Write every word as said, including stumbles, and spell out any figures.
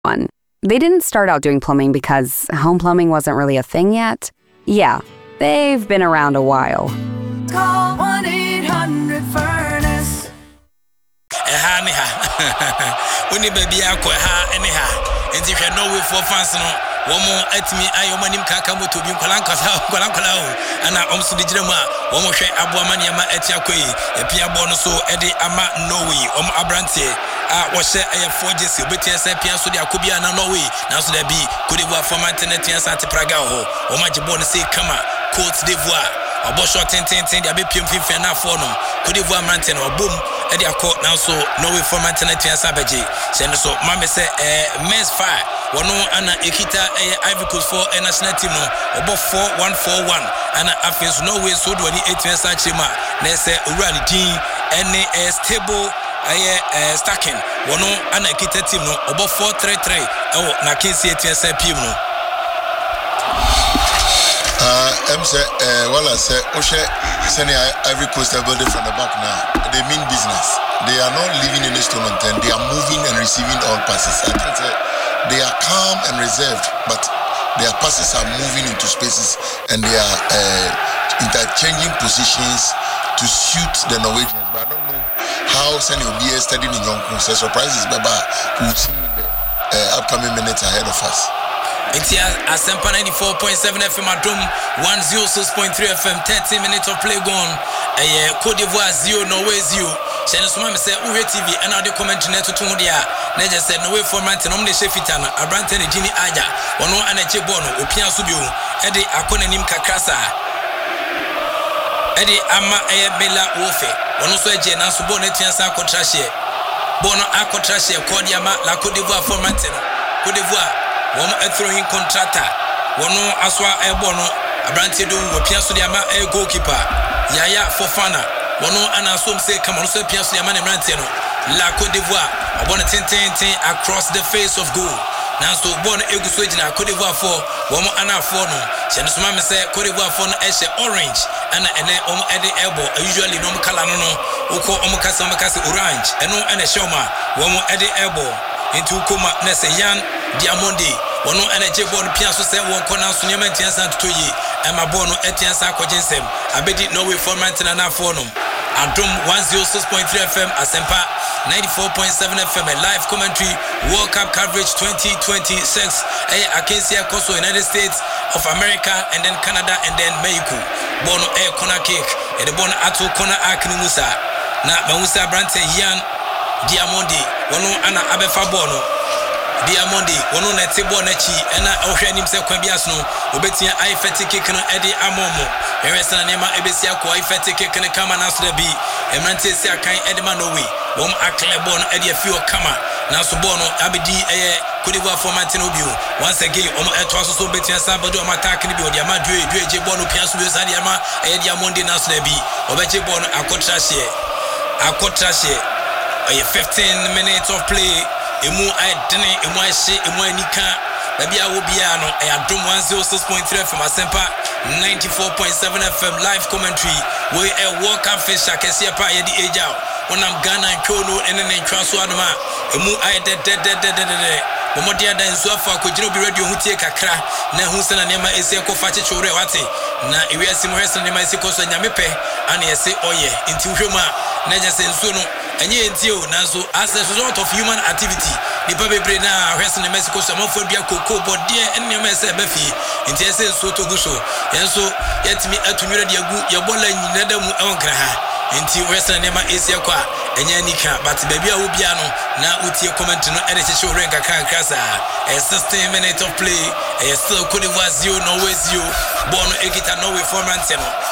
one. They didn't start out doing plumbing because home plumbing wasn't really a thing yet. Yeah, they've been around a while. Call one eight hundred furnace. Ha ni ha. When the baby akwa ha any ha. And if you know we for fans no, one more at me I omanim kaka moto bi kwalanka sa kwalanka la o. Ana omso di girema, one more hwe aboamani ama ati akoi. E pia bo no so e de ama Norway, om abrante. Ah, was a four J C, but yes, I piano the Akubia and Norway. Now, so there be could it work for Mantenet and Santa Praga or Majibon say, come on, Cote d'Ivoire, or Bosch or ten ten, the Abipium Fifth and for no, could it work Manten or boom, Eddie Court now so Norway for Mantenet and Sabaji. Send so, Mamma say, eh, men's fire, one no Anna Ikita, eh, Ivory Coast for a national team, or both four one four one, and I feel no way so do any eight years at Chima, Nessa Urali G, N A S table. Aye, stacking. One on an akita team no about four three three. Oh, na kinsi etiasa pim no. Uh, I'm say, uh, well, I say, Oshe, sending Ivory Coast building from the back now. They mean business. They are not living in instrument and they are moving and receiving all passes. I think uh, they are calm and reserved, but their passes are moving into spaces and they are uh, interchanging positions to suit the Norwegians. But I don't know how Sani will be studying in Yonkun. So surprises, Baba, who will see the uh, upcoming minutes ahead of us. It's here at Sempa ninety-four point seven F M at Drum, one oh six point three F M, thirty minutes of play gone. A Côte d'Ivoire zero, Norway zero. Shane Sumam said, Uwe T V, and now the commentary to Tundia. Neja said, no way for Manton, Omni Shefitana, a Branton, Jimmy Aja, one and a Chebono, Upia Subu, Eddie Akonanim Kakasa. Eddie Ama Aya Bella Wolfe, one also a Jena Subonet and Sako Trashe. Bono Ako Trashe, Kodiama, La Côte d'Ivoire for Manton, Côte d'Ivoire, one a throwing contractor, one Aswa a Bono, a Branty do, Piasso Yama a goalkeeper, Yaya Fofana, one and Asum say, come on, so Piasso Yaman and Brantino, La Côte d'Ivoire, a bonnet across the face of goal. Now, so born Eguswagina, Côte d'Ivoire for one and a four. Shanusmama said, Côte d'Ivoire for Eshe orange, and then Om Eddie elbow, usually no Calano, Oko Omocasamakasi orange, and no and a Shoma, one Eddie elbow, into Kuma Nessa Yan, Diamondi, one and a Jebon Piasso said, one corner Sunyamentian Santoyi, and my bono Etian Sako Jensem. I bet it no way for Mantina Fornum. Adum one oh six point three F M, Asempa ninety-four point seven F M, a live commentary, World Cup coverage twenty twenty-six. Hey, I can see a Koso, United States of America, and then Canada, and then Mexico. Bono air corner cake, and the bono atu corner akini Musa. Na Musa Brante Yan Diamondi, one Anna Abefa Bono. Diamondi, one on a table nechi, and I open himself Quabiasno, Obetia I fetty kick and Eddie Amomo. Eres and Nema Ebesia, I fetty kick and a come and ask the B. Emerante Sakai Edmanowi, one Aclebon Eddie Fio Kama, Nasubono, Abidi, a Kudiva for Martinobio. Once again, Om Etwaso Betia Sabado, Mataki, Diamadre, Dredge Bono, Piasu, Zadiama, Ediamondi Naslebi, Obeche Bono, Akotrashe, Akotrashe, a fifteen minutes of play. Emu I dene emu I she emu I nika baby I will be ano I Adum one oh six point three F M Asempa ninety-four point seven F M live commentary we a World Cup fish akesi apa ye di age out when I'm Ghana and Kono and then transfer adama emu I de de de de de de Bomodia da nso afa ko giro bi radio hutie kakra na hu se na nema esi ko fa che chore wate na ewi asi mo hese nema esi ko so nyamepe ana yesi oye nti hwema na je se nso no enye ntio nanso as a result of human activity the baby na hwese na Mexico so mo fo dua koko bodie enne ma se ba fi nti ese nso to gu so yenso yetimi atunwira de agu ye bola nyina da mu ewonkra ha nti hwese na nema esi ko a enye nika but baby a obia no na utie comment no ede che show renka kan krasa a sixteen minutes of play a still Côte d'Ivoire zero Norway zero Bono Ekita Norway for Mantiano